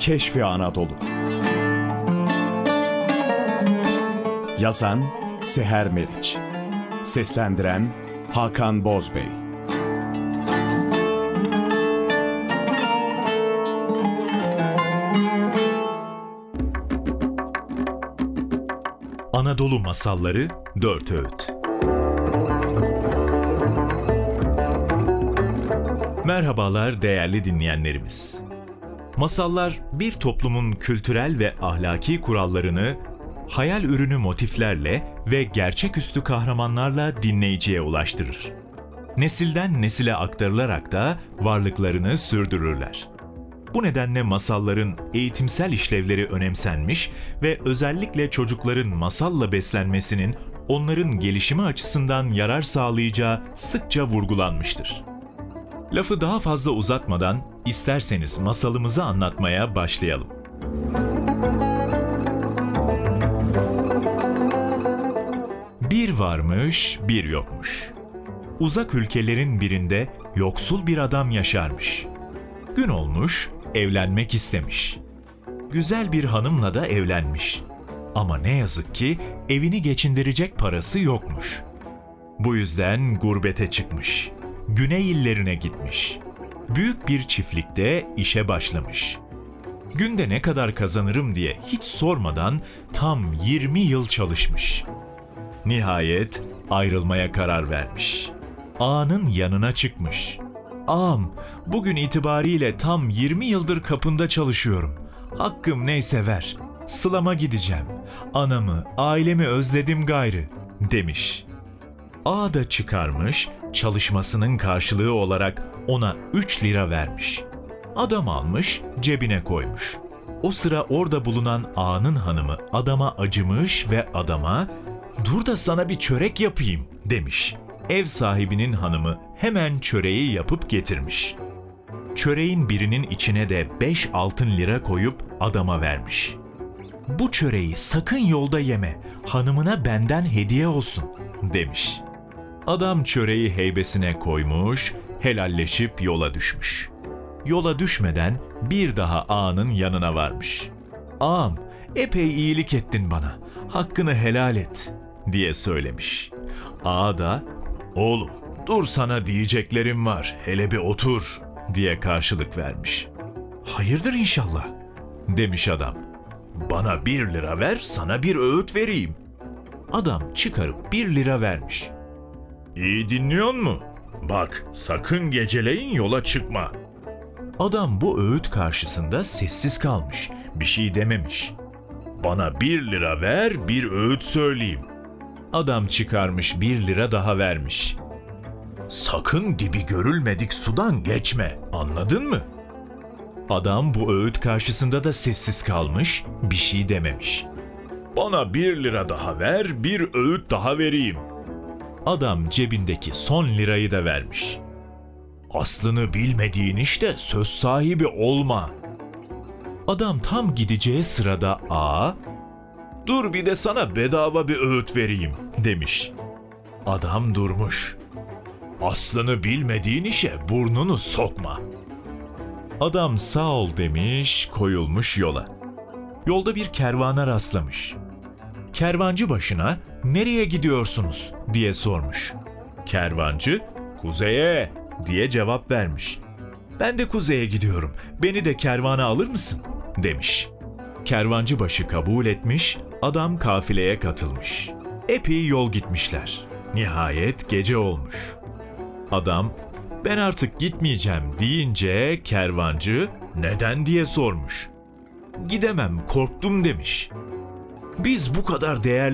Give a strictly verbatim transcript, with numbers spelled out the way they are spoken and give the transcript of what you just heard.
Keşfi Anadolu. Yazan Seher Meriç. Seslendiren Hakan Bozbey. Anadolu Masalları dört Öğüt. Merhabalar değerli dinleyenlerimiz. Masallar bir toplumun kültürel ve ahlaki kurallarını hayal ürünü motiflerle ve gerçeküstü kahramanlarla dinleyiciye ulaştırır. Nesilden nesile aktarılarak da varlıklarını sürdürürler. Bu nedenle masalların eğitimsel işlevleri önemsenmiş ve özellikle çocukların masalla beslenmesinin onların gelişimi açısından yarar sağlayacağı sıkça vurgulanmıştır. Lafı daha fazla uzatmadan isterseniz masalımızı anlatmaya başlayalım. Bir varmış, bir yokmuş. Uzak ülkelerin birinde yoksul bir adam yaşarmış. Gün olmuş, evlenmek istemiş. Güzel bir hanımla da evlenmiş. Ama ne yazık ki evini geçindirecek parası yokmuş. Bu yüzden gurbete çıkmış. Güney illerine gitmiş. Büyük bir çiftlikte işe başlamış. Günde ne kadar kazanırım diye hiç sormadan tam yirmi yıl çalışmış. Nihayet ayrılmaya karar vermiş. Ağanın yanına çıkmış. "Ağam, bugün itibariyle tam yirmi yıldır kapında çalışıyorum. Hakkım neyse ver. Sılama gideceğim. Anamı, ailemi özledim gayrı," demiş. Ağa da çıkarmış, çalışmasının karşılığı olarak ona üç lira vermiş. Adam almış, cebine koymuş. O sıra orada bulunan ağanın hanımı adama acımış ve adama "Dur da sana bir çörek yapayım," demiş. Ev sahibinin hanımı hemen çöreği yapıp getirmiş. Çöreğin birinin içine de beş altın lira koyup adama vermiş. "Bu çöreği sakın yolda yeme, hanımına benden hediye olsun," demiş. Adam çöreği heybesine koymuş, helalleşip yola düşmüş. Yola düşmeden bir daha ağanın yanına varmış. "Ağam, epey iyilik ettin bana, hakkını helal et," diye söylemiş. Ağa da "Oğlum, dur sana diyeceklerim var, hele bir otur," diye karşılık vermiş. "Hayırdır inşallah," demiş adam. "Bana bir lira ver, sana bir öğüt vereyim." Adam çıkarıp bir lira vermiş. "İyi dinliyor musun? Bak, sakın geceleyin yola çıkma." Adam bu öğüt karşısında sessiz kalmış, bir şey dememiş. "Bana bir lira ver, bir öğüt söyleyeyim." Adam çıkarmış bir lira daha vermiş. "Sakın dibi görülmedik sudan geçme, anladın mı?" Adam bu öğüt karşısında da sessiz kalmış, bir şey dememiş. "Bana bir lira daha ver, bir öğüt daha vereyim." Adam cebindeki son lirayı da vermiş. "Aslını bilmediğin işte söz sahibi olma." Adam tam gideceği sırada ağa, "Dur bir de sana bedava bir öğüt vereyim," demiş. Adam durmuş. "Aslını bilmediğin işe burnunu sokma." Adam sağ ol demiş, koyulmuş yola. Yolda bir kervana rastlamış. Kervancı başına "Nereye gidiyorsunuz?" diye sormuş. Kervancı "Kuzeye," diye cevap vermiş. "Ben de kuzeye gidiyorum, beni de kervana alır mısın?" demiş. Kervancı başı kabul etmiş, adam kafileye katılmış. Epey yol gitmişler. Nihayet gece olmuş. Adam "Ben artık gitmeyeceğim," deyince kervancı "Neden?" diye sormuş. "Gidemem, korktum," demiş. "Biz bu kadar değerli